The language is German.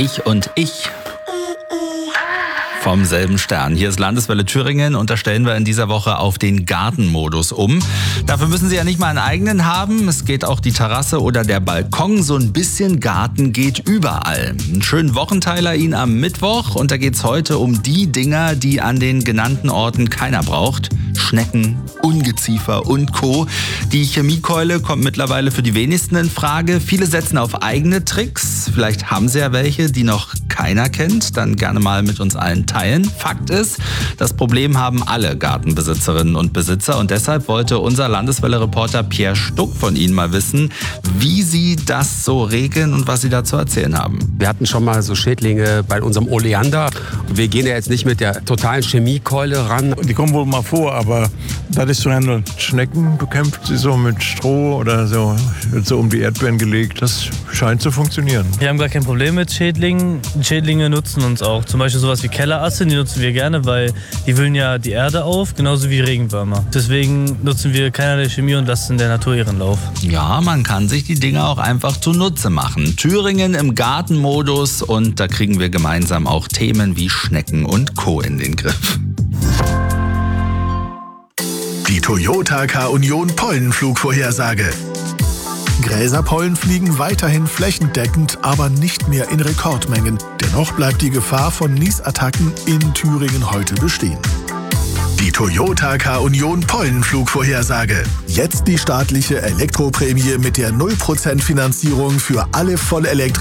Ich und ich vom selben Stern. Hier ist Landeswelle Thüringen und da stellen wir in dieser Woche auf den Gartenmodus um. Dafür müssen Sie ja nicht mal einen eigenen haben. Es geht auch die Terrasse oder der Balkon. So ein bisschen Garten geht überall. Einen schönen Wochenteiler Ihnen am Mittwoch und da geht's heute um die Dinger, die an den genannten Orten keiner braucht. Schnecken, Ungeziefer und Co. Die Chemiekeule kommt mittlerweile für die wenigsten in Frage. Viele setzen auf eigene Tricks. Vielleicht haben Sie ja welche, die noch keiner kennt. Dann gerne mal mit uns allen teilen. Fakt ist, das Problem haben alle Gartenbesitzerinnen und Besitzer. Und deshalb wollte unser Landeswelle-Reporter Pierre Stuck von Ihnen mal wissen, wie Sie das so regeln und was Sie da zu erzählen haben. Wir hatten schon mal so Schädlinge bei unserem Oleander. Wir gehen ja jetzt nicht mit der totalen Chemiekeule ran. Die kommen wohl mal vor, aber das ist zu handeln. Schnecken bekämpft sie so mit Stroh oder so, wird so um die Erdbeeren gelegt. Das scheint zu funktionieren. Wir haben gar kein Problem mit Schädlingen. Schädlinge nutzen uns auch. Zum Beispiel sowas wie Kellerasse, die nutzen wir gerne, weil die wühlen ja die Erde auf, genauso wie Regenwürmer. Deswegen nutzen wir keinerlei Chemie und lassen der Natur ihren Lauf. Ja, man kann sich die Dinge auch einfach zunutze machen. Thüringen im Gartenmodus und da kriegen wir gemeinsam auch Themen wie Schnecken und Co. in den Griff. Die Toyota K-Union Pollenflugvorhersage. Gräserpollen fliegen weiterhin flächendeckend, aber nicht mehr in Rekordmengen. Dennoch bleibt die Gefahr von Niesattacken in Thüringen heute bestehen. Die Toyota K-Union Pollenflugvorhersage. Jetzt die staatliche Elektroprämie mit der 0% Finanzierung für alle vollelektrischen